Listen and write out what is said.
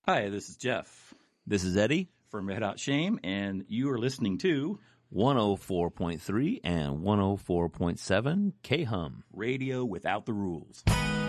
Hi, this is Jeff This is Eddie, from Red Hot Shame, and you are listening to 104.3 and 104.7 K-Hum. Radio Without the Rules.